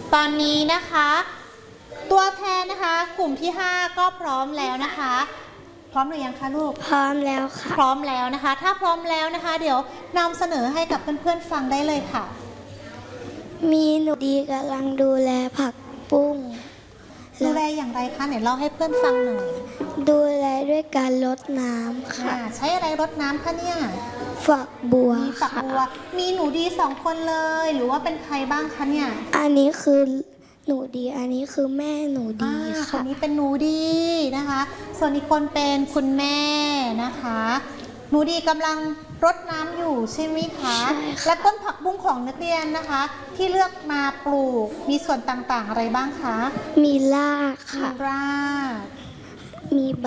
ตอนนี้นะคะตัวแทนนะคะกลุ่มที่5ก็พร้อมแล้วนะคะพร้อมหรือยังคะลูกพร้อมแล้วค่ะพร้อมแล้วนะคะถ้าพร้อมแล้วนะคะเดี๋ยวนำเสนอให้กับเพื่อนๆฟังได้เลยค่ะมีหนูดีกำลังดูแลผักบุ้งดูแลอย่างไรคะไหนเล่าให้เพื่อนฟังหน่อยดูแลด้วยการรดน้ำค่ะใช้อะไรรดน้ำคะเนี่ยฝักบัวมีฝักบัวมีหนูดี2คนเลยหรือว่าเป็นใครบ้างคะเนี่ยอันนี้คือหนูดีอันนี้คือแม่หนูดีค่ะคนนี้เป็นหนูดีนะคะส่วนอีกคนเป็นคุณแม่นะคะหนูดีกำลังรดน้ำอยู่ใช่ไหมคะและต้นผักบุ้งของนักเรียนนะคะที่เลือกมาปลูกมีส่วนต่างๆอะไรบ้างคะมีรากค่ะมีรากมีใบ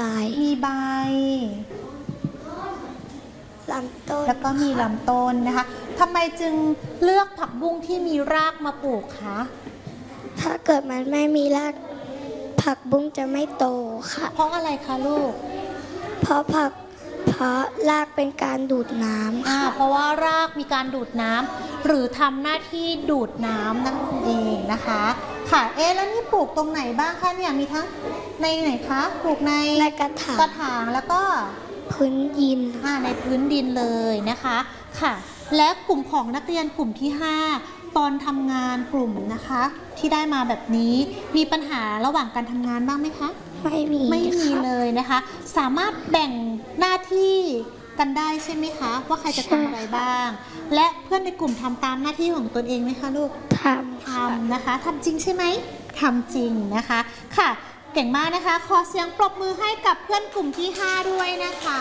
ลำต้นแล้วก็มีลำต้นนะคะทำไมจึงเลือกผักบุ้งที่มีรากมาปลูกคะถ้าเกิดมันไม่มีรากผักบุ้งจะไม่โตค่ะเพราะอะไรคะลูกเพราะรากเป็นการดูดน้ำเพราะว่ารากมีการดูดน้ำหรือทำหน้าที่ดูดน้ำนั่นเองนะคะค่ะแล้วนี่ปลูกตรงไหนบ้างคะเนี่ยมีทั้งในไหนคะปลูกในกระถางแล้วก็พื้นดินในพื้นดินเลยนะคะค่ะและกลุ่มของนักเรียนกลุ่มที่5ตอนทำงานกลุ่มนะคะที่ได้มาแบบนี้มีปัญหาระหว่างการทำงานบ้างไหมคะไม่มีเลยนะคะสามารถแบ่งหน้าที่กันได้ใช่ไหมคะว่าใครจะทำอะไรบ้างและเพื่อนในกลุ่มทำตามหน้าที่ของตนเองไหมคะลูกทำนะคะทำจริงใช่ไหมทำจริงนะคะค่ะเก่งมากนะคะขอเสียงปรบมือให้กับเพื่อนกลุ่มที่5ด้วยนะคะ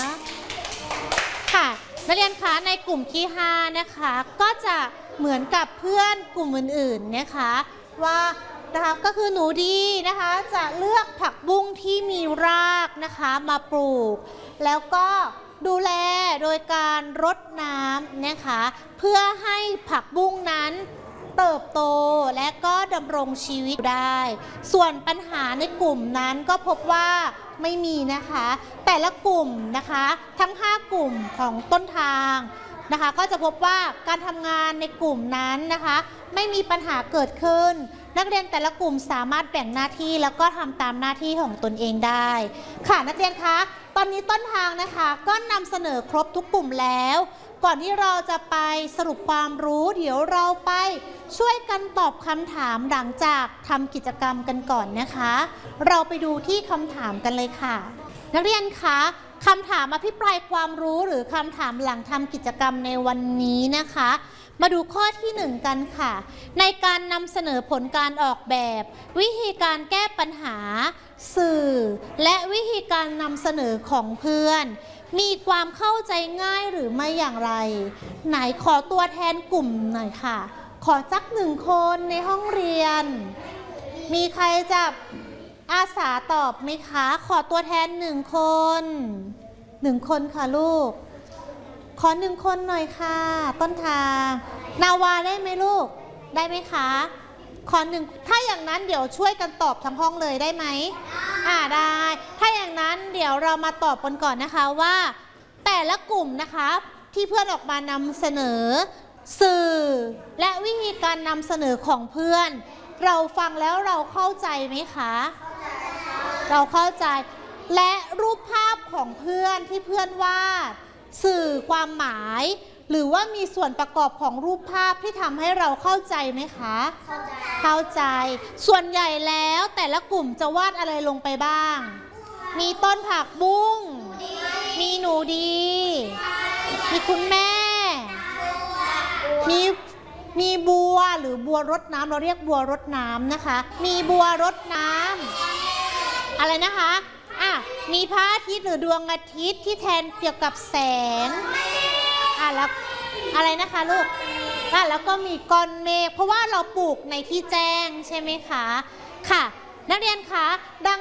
ค่ะนักเรียนคะในกลุ่มที่5นะคะก็จะเหมือนกับเพื่อนกลุ่มอื่นๆนะคะว่านะคะก็คือหนูดีนะคะจะเลือกผักบุ้งที่มีรากนะคะมาปลูกแล้วก็ดูแลโดยการรดน้ำนะคะเพื่อให้ผักบุ้งนั้นเติบโตและก็ดำรงชีวิตได้ส่วนปัญหาในกลุ่มนั้นก็พบว่าไม่มีนะคะแต่ละกลุ่มนะคะทั้ง5กลุ่มของต้นทางนะคะก็จะพบว่าการทำงานในกลุ่มนั้นนะคะไม่มีปัญหาเกิดขึ้นนักเรียนแต่ละกลุ่มสามารถแบ่งหน้าที่แล้วก็ทำตามหน้าที่ของตนเองได้ค่ะนักเรียนคะตอนนี้ต้นทางนะคะก็นำเสนอครบทุกกลุ่มแล้วก่อนที่เราจะไปสรุปความรู้เดี๋ยวเราไปช่วยกันตอบคำถามหลังจากทำกิจกรรมกันก่อนนะคะเราไปดูที่คำถามกันเลยค่ะนักเรียนคะคำถามอภิปรายความรู้หรือคำถามหลังทำกิจกรรมในวันนี้นะคะมาดูข้อที่1กันค่ะในการนำเสนอผลการออกแบบวิธีการแก้ปัญหาสื่อและวิธีการนำเสนอของเพื่อนมีความเข้าใจง่ายหรือไม่อย่างไรไหนขอตัวแทนกลุ่มหน่อยค่ะขอจัก1คนในห้องเรียนมีใครจะอาสาตอบไหมคะขอตัวแทน1คนค่ะลูกขอ1คนหน่อยค่ะต้นทางนาวาได้ไหมลูกได้ไหมคะขอ1ถ้าอย่างนั้นเดี๋ยวช่วยกันตอบทั้งห้องเลยได้ไหมได้ถ้าอย่างนั้นเดี๋ยวเรามาตอบกันก่อนนะคะว่าแต่ละกลุ่มนะคะที่เพื่อนออกมานำเสนอสื่อและวิธีการนำเสนอของเพื่อนเราฟังแล้วเราเข้าใจไหมคะเราเข้าใจและรูปภาพของเพื่อนที่เพื่อนวาดสื่อความหมายหรือว่ามีส่วนประกอบของรูปภาพที่ทำให้เราเข้าใจไหมคะเข้าใจส่วนใหญ่แล้วแต่ละกลุ่มจะวาดอะไรลงไปบ้างมีต้นผักบุ้งมีหนูดีมีคุณแม่มีบัวหรือบัวรดน้ำเราเรียกบัวรดน้ำนะคะมีบัวรดน้ำอะไรนะคะมีพระอาทิตย์หรือดวงอาทิตย์ที่แทนเกี่ยวกับแสงแล้วอะไรนะคะลูกแล้วก็มีก้อนเมฆเพราะว่าเราปลูกในที่แจ้งใช่ไหมคะค่ะนักเรียนคะดัง